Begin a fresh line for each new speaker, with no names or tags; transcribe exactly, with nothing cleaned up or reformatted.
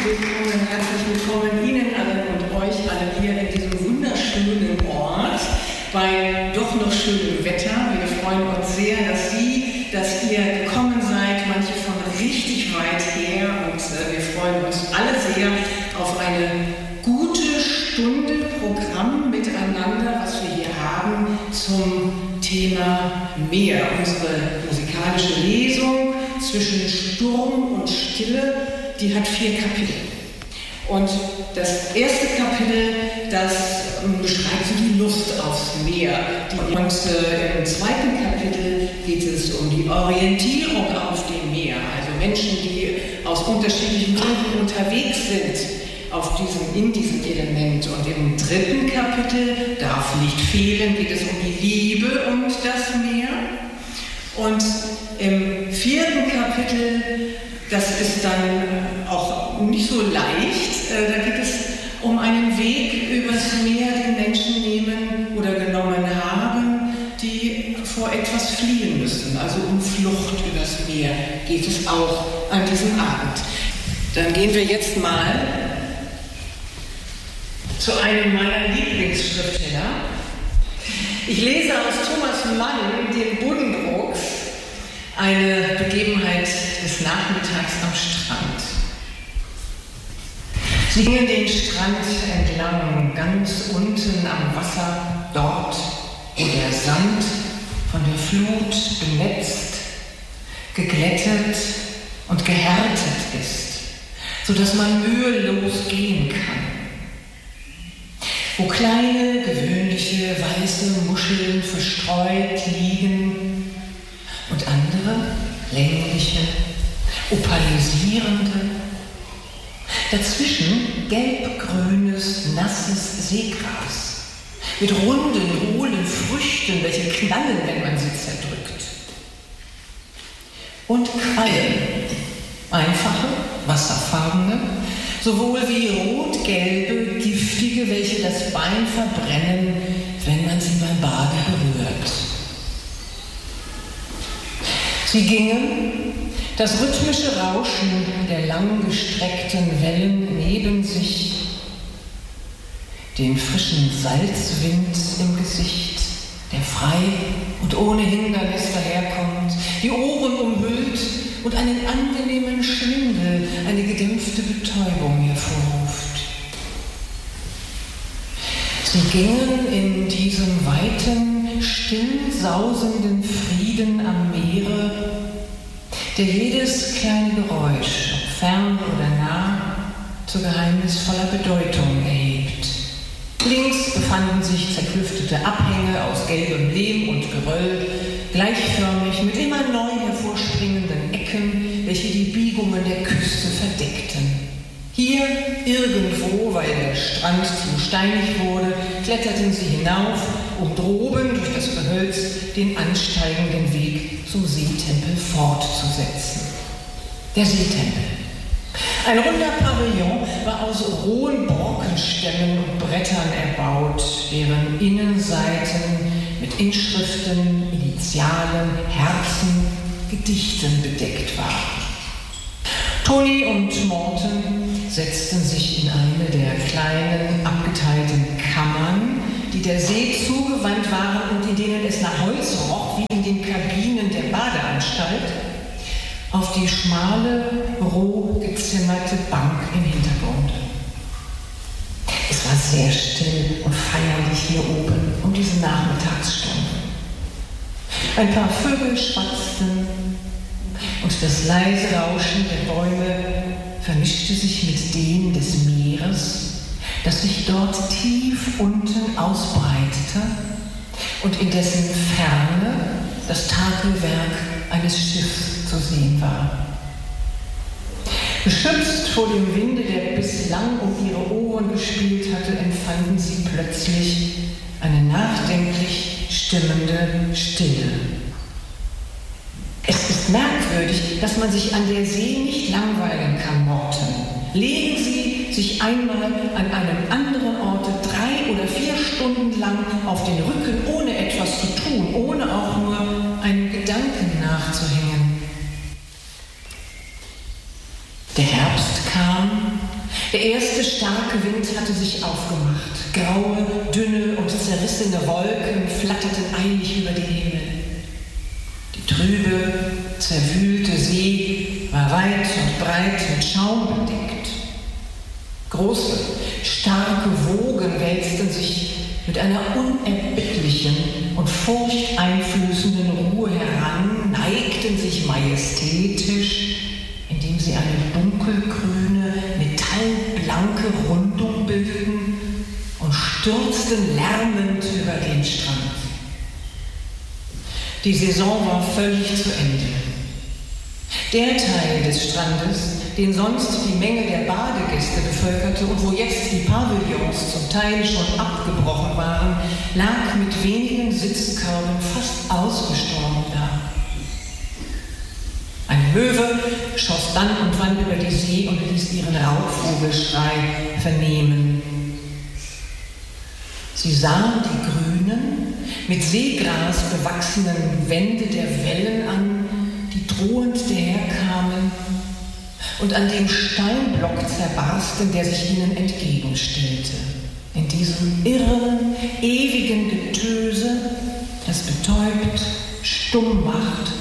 willkommen, herzlich willkommen Ihnen allen und euch alle hier in diesem wunderschönen Ort bei doch noch schönem Wetter. Wir freuen uns sehr, dass Sie, dass ihr gekommen seid, manche von richtig weit her, und äh, wir freuen uns alle sehr auf eine gute Stunde Programm miteinander, was wir hier haben zum Thema Meer. Unsere musikalische Lesung zwischen Sturm und Stille, die hat vier Kapitel. Und das erste Kapitel, das ähm, beschreibt so die Lust aufs Meer. Die, und äh, im zweiten Kapitel geht es um die Orientierung auf dem Meer. Also Menschen, die aus unterschiedlichen Gründen unterwegs sind auf diesem, in diesem Element. Und im dritten Kapitel, darf nicht fehlen, geht es um die Liebe und das Meer. Und im vierten Kapitel, das ist dann auch nicht so leicht, äh, da geht es um einen Weg übers Meer, den Menschen nehmen oder genommen haben, die vor etwas fliehen müssen. Also um Flucht übers Meer geht es auch an diesem Abend. Dann gehen wir jetzt mal zu einem meiner Lieblingsschriftsteller. Ich lese aus Thomas Mann, dem Buddenbrooks, eine Begebenheit des Nachmittags am Strand. Sie gingen den Strand entlang, ganz unten am Wasser, dort, wo der Sand von der Flut benetzt, geglättet und gehärtet ist, sodass man mühelos gehen kann. Wo kleine, gewöhnliche, weiße Muscheln verstreut liegen und andere, längliche, opalisierende, dazwischen gelb-grünes, nasses Seegras mit runden, hohlen Früchten, welche knallen, wenn man sie zerdrückt. Und Quallen, einfache, wasserfarbene, sowohl wie rot-gelbe, giftige, welche das Bein verbrennen, wenn man sie beim Bade berührt. Sie gingen, das rhythmische Rauschen der langgestreckten Wellen neben sich, den frischen Salzwind im Gesicht, der frei und ohne Hindernis daherkommt, die Ohren umhüllt und einen angenehmen Schwindel, eine gedämpfte Betäubung hervorruft. Sie gingen in diesem weiten, still sausenden Frieden am Meere, der jedes kleine Geräusch, ob fern oder nah, zu geheimnisvoller Bedeutung erhebt. Links befanden sich zerklüftete Abhänge aus gelbem Lehm und Geröll, gleichförmig mit immer neu hervorspringenden Ecken, welche die Biegungen der Küste verdeckten. Hier, irgendwo, weil der Strand zu steinig wurde, kletterten sie hinauf, um droben durch das Gehölz den ansteigenden Weg zum Seetempel fortzusetzen. Der Seetempel. Ein runder Pavillon war aus rohen Borkenstämmen und Brettern erbaut, deren Innenseiten mit Inschriften, Initialen, Herzen, Gedichten bedeckt waren. Toni und Morten setzten sich in eine der kleinen, abgeteilten Kammern, die der See zugewandt waren und in denen es nach Holz roch, wie in den Kabinen der Badeanstalt, auf die schmale, roh gezimmerte Bank im Hintergrund. Es war sehr still und feierlich hier oben um diese Nachmittagsstunde. Ein paar Vögel schwatzten und das leise Rauschen der Bäume vermischte sich mit dem des Meeres, das sich dort tief unten ausbreitete und in dessen Ferne das Takelwerk eines Schiffs zu sehen war. Geschützt vor dem Winde, der bislang um ihre Ohren gespielt hatte, empfanden sie plötzlich eine nachdenklich stimmende Stille. Es ist merkwürdig, dass man sich an der See nicht langweilen kann, Morten. Legen Sie sich einmal an einem anderen Orte drei oder vier Stunden lang auf den Rücken, ohne etwas zu tun, ohne auch nur einen Gedanken nachzuhängen. Der Herbst kam Der erste starke Wind hatte sich aufgemacht. Graue, dünne und zerrissene Wolken flatterten eilig über den Himmel. Die trübe, zerwühlte See war weit und breit mit Schaum bedeckt. Große, starke Wogen wälzten sich mit einer unerbittlichen und furchteinflößenden Ruhe heran, neigten sich majestätisch, indem sie eine dunkelgrüne, metallblanke Rundung bildeten und stürzten lärmend über den Strand. Die Saison war völlig zu Ende. Der Teil des Strandes, den sonst die Menge der Badegäste bevölkerte und wo jetzt die Pavillons zum Teil schon abgebrochen waren, lag mit wenigen Sitzkörben fast ausgestorben da. Ein Löwe schoss dann und wann über die See und ließ ihren Raubvogelschrei vernehmen. Sie sahen die grünen, mit Seegras bewachsenen Wände der Wellen an, die drohend daherkamen und an dem Steinblock zerbarsten, der sich ihnen entgegenstellte. In diesem irren, ewigen Getöse, das betäubt, stumm macht